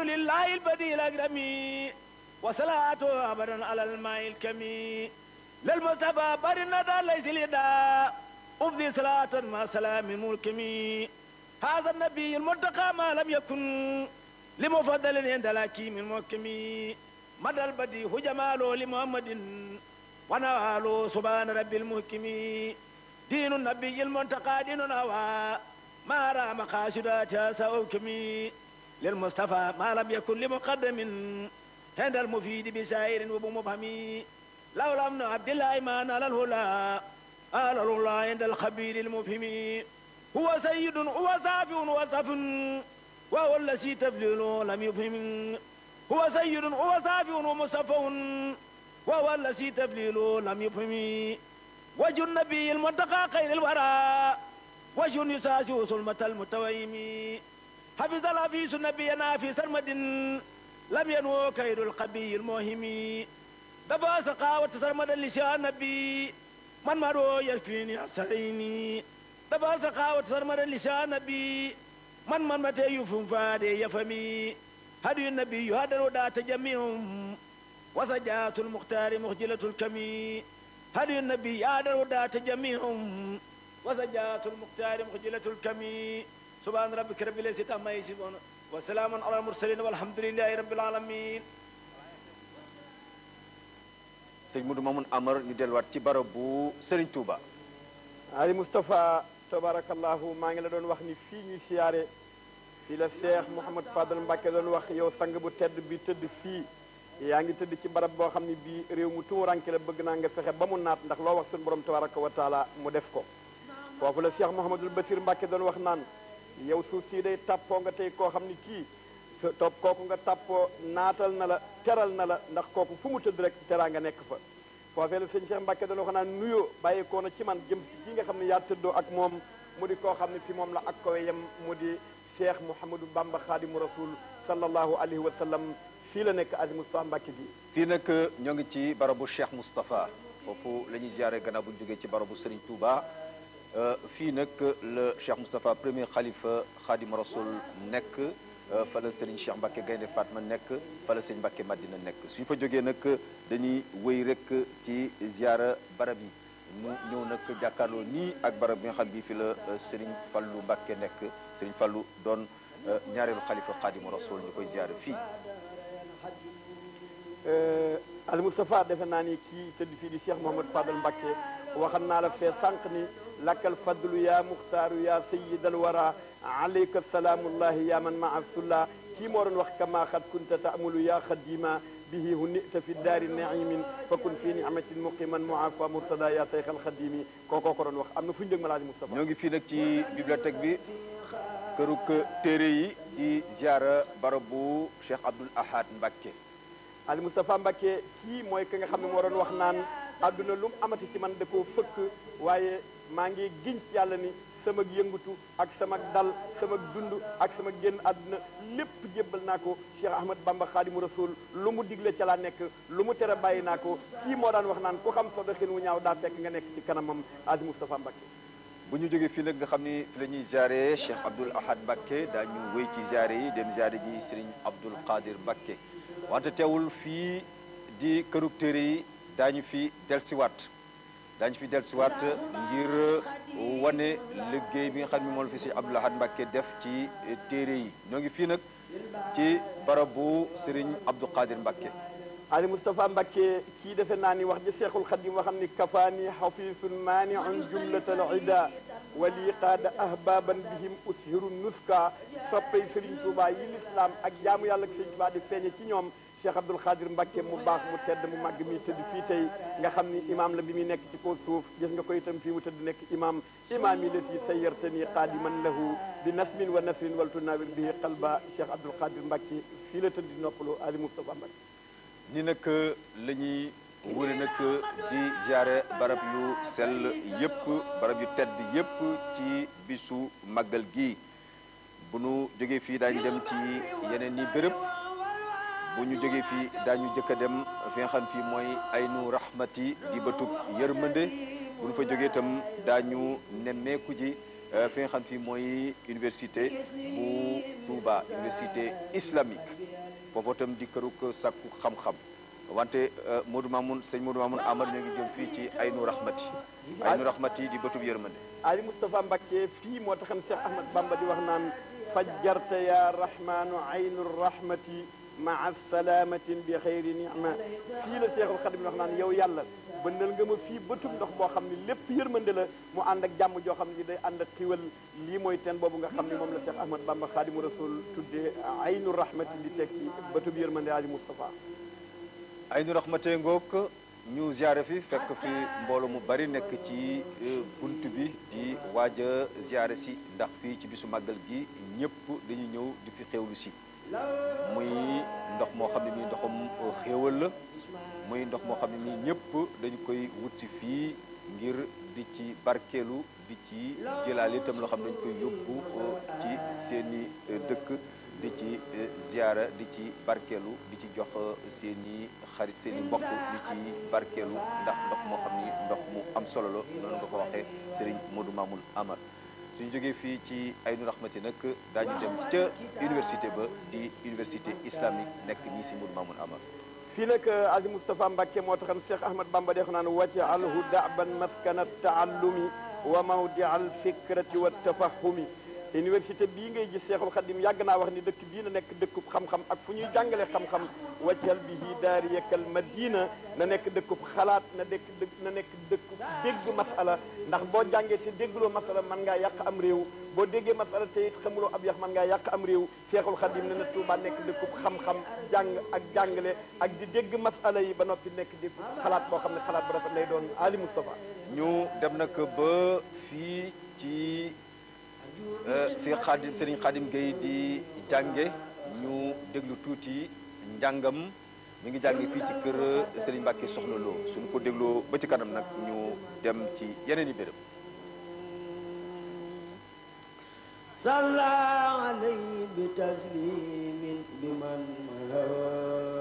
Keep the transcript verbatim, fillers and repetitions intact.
لله البديل الأكرمي وصلاته أبدا على الماء الكمي للمصطفى برنا ليس لداء أفضي صلاة مع سلام الملكمي هذا النبي المنتقى ما لم يكن لمفضل عند الحكيم المحكمي مدى البديع جماله لمحمد ونواله سبحان رب المحكم دين النبي المنتقى دين هوى ما رام قاصداتها سأوكمي للمصطفى ما لم يكن لمقدم عند المفيد بسائر وبمبهم لولا ابن عبد الله ما نال الهلا آل الله عند الخبير المفهم هو سيد هو صافي وصف وهو الذي تفليله لم يفهم هو سيد هو صافي ومصفى وهو الذي تفليله لم يفهم وجه النبي المنتقى خير الورى وجه يساسه سلمة المتويم حفظ الحفيظ نبينا في سرمد لم ينو كيد القبي المهم دفع سقاوة سرمدا لشاء النبي من مرو يكفيني أسريني دفع سقاوة سرمدا لشاء النبي من من متى يفهم فادي يفهمي هدي النبي هذا الوداة جميعهم وسجات المختار مخجلة الكمي هدي النبي هذا الوداة جميعهم وسجات المختار مخجلة الكمي سبحان ربك رب العزة عما يصفون وسلام على المرسلين والحمد لله رب العالمين. sëñ Modou Mamoun Amar ñu delluwaat ci barabu Serigne Touba. Ali Moustapha tabarakallahu maa ngi la doon wax ni fii ñuy siyaare fii la Cheikh Mouhamad Fadal Mbacke doon wax yow sang bu tedd bi tëdd fii yaa ngi tëdd ci barab boo xam ne bii réew mu tumuranke la bëgg naa nga fexe ba mu naat ndax loo wax suñu borom tabaraka wa taala mu def ko foofu la Cheikh Mouhamadul Basir Mbacke doon wax naan yow suuf sii day tàppoo nga tey koo xam ni kii sa topp kooku nga tàppoo naatal na la teral na la ndax kooku fu mu tëdd rek teraa nga nekk fa foofee la sëñ Cheikh Mbacke doon wax naan nuyoo bàyyeekoo na ci man jëm ci kii nga xam ne yaa tëddoo ak moom mu di koo xam ne fi moom la ak kowe yam mu di Cheikh Mouhamadou Bamba Khadimu Rasul sallallahu alayhi wa sallam fii la nekk Ali Moustapha Mbacke bi fii nag ñoo ngi ci barabu Cheikh Moustapha foofu la ñuy ziare gannaaw bu ñu jógee ci barabu Serigne Touba fii nag la Cheikh Moustapha premier xalifa Khadimu Rasul nekk fa la Serigne Cheikh Mbacke Gaynde Fatma nekk fa la Serigne Mbacke Madina nekk suñu fa jógee nag dañuy wëy rek ci ziara barab yi mu ñëw nag jàkkaarloo nii ak barab bi nga xam bi fi la Serigne Fallou Mbacke nekk Serigne Fallou doon ñaareelu xalifa Khadimu Rasul ñu koy ziara fii. Ali Moustapha defe naa ni kii tëdd fii di Cheikh Mouhamad Fadal Mbacke waxal naa la fee sànq ni lakkal fadlu yaa muxtaaru yaa sayyidal wara alayka salaamullahi yaa man maa sulla kii moo doon wax kama xat kunta taamulu yaa xadima bihi hunita fi daari naimin fakun fii niamatin muqiman muafa murtada yaa sayxal xadimi kookoo ko doon wax am na fu ñu dëg ma laaj Moustapha ñoo ngi fii nag ci bibliothèque bi këruk téere yi di ziara barabu Cheikh Abdoul Ahad Mbacke. Ali Moustapha Mbacke kii mooy ki nga xam ne moo doon wax naan àdduna lu mu amati ci man da koo fëkk waaye maa ngi giñ ci yàlla ni sama yëngutu ak sama dal sama dund ak sama génn àdduna lépp jébbal naa ko Cheikh Ahmad Bamba Khadimu Rasul lu mu digle ca laa nekk lu mu tere bàyyi naa ko kii moo daan wax naan ku xam sa doxin wu ñaaw daa fekk nga nekk ci kanamam Ali Moustapha Mbacke. bu ñu jógee fii nag nga xam ni fi la ñuy ziare Cheikh Abdoul Ahad Mbacke daañu wéy ci ziare yi dem ziare ji Serigne Abdoul Qadir Mbacke wante teewul fii di kërug téere yi daañu fi dellusiwaat daañu fi dellusiwaat ngir wane liggéey bi nga xam ne moom la fi si Abdoul Ahad Mbacke def ci téere yi ñoo ngi fii nag ci barabu Serigne Abdou Qadir Mbacke. Ali Moustapha Mbacke kii defe naa ni wax ji Cheikhul Khadim waxam ni kafaani xafisun maaniun jumlatal ida wali qaada ahbaban bihim ushiru nuska soppay Serigne Touba yi l'islam ak jaamu yàlla ak Serigne Touba di feeñe ci ñoom Cheikh Abdoul Khadir Mbacke mu baax mu tedd mu màgg mi tëdd fii tey nga xam ni imaam la bi muy nekk ci kaw suuf gis nga ko itam fii mu tëdd nekk imaam imaam yi la si sayyartani qaadiman lahu bi nasmin wa nasrin waltu nawir bihi qalba Cheikh Abdoul Khadir Mbacke fii la tëdd di noppalu Ali Moustapha Mbacke. ni nag la ñuy wëri nag di ziare barab yu sell yëpp barab yu tedd yëpp ci bisu màggal gi bu ñu jógee fii daañu dem ci yeneen i béréb bu ñu jógee fii daañu jëkk a dem fi nga xam fii mooy aynu rahmati di bëtub yërmande bu ñu fa jógee itam daañu nemmeeku ji fi nga xam fii mooy université bu Touba université islamique foofu itam di këruk sàkku xam-xam wante Modou Mamoun sëñ Modou Mamoun Amar ñu ngi jëm fii ci Aynu Rahmati Aynu Rahmati di bëtub yërmande Ali Moustapha Mbacké fii moo taxam Cheikh Ahmad Bamba di wax naan fajjarta ya rahmanu aynu rahmati maa salamatin bi xayri nicma fii la Cheikhul Khadim wax naan yow yàlla bëndal nga ma fii bëtub ndox boo xam ne lépp yërmande la mu ànd ak jàmm joo xam ne day ànd ak xiwal lii mooy teen boobu nga xam ne moom la Cheikh Ahmad Bamba Khadimu Rasul tuddee aynu rahmati di tekki bëtub yërmande Ali Moustapha Aynu Rahmati ngoog ñu ziare fi fekk fi mbooloo mu bari nekk ci bunt bi di waaj a ziare si ndax fii ci bisu màggal gi ñëpp dañuy ñëw di fi xewlu si muy ndox moo xam ne nii ndoxam xéewal la muy ndox moo xam ne nii ñëpp dañu koy wut si fii ngir di ci barkeelu di ci jëlaale itam loo xam ne dañu koy yóbbu ci seeni dëkk di ci ziara di ci barkeelu di ci jox seeni xarit seeni mbokk di ci barkeelu ndax ndox moo xam ni ndox mu am solo la noonu nga ko waxee Serigne Modou Mamoun Amar suñu jógee fii ci Aynu Rahmati nag daañu dem ca université ba di université islamique nekk ñii si Modou Mamoun Amar fii nag Ali Moustapha Mbacké moo taxam Cheikh Ahmad Bamba def naan waj'alhu da'ban maskana taallumi wa mawdia al fikrati wa tafahumi université bii ngay gis Cheikhul Khadim yàgg naa wax ni dëkk bii na nekk dëkkub xam-xam ak fu ñuy jàngale xam-xam wajhal bihi daariyakal madina na nekk dëkkub xalaat na nekk dëkk na nekk dëkkub dégg masala ndax boo jàngee te déggloo masala mën ngaa yàq am réew boo déggee masala te it xamuloo ab yax mën ngaa yàq am réew Cheikhul Khadim ne na Touba nekk dëkkub xam-xam jàng ak jàngale ak di dégg masala yi ba noppi nekk dëkkub xalaat boo xam ne xalaat bu rafet lay doon Ali Moustapha ñu dem nag ba fii ci fii Xaadim Serigne Xaadim Gueye di jànge ñu déglu tuuti njàngam mi ngi jànge fii ci kër Serigne Mbacké Soxna Lo suñu ko dégloo ba ci kanam nag ñu dem ci yeneen i béréb salla alayhi bi taslimin bi man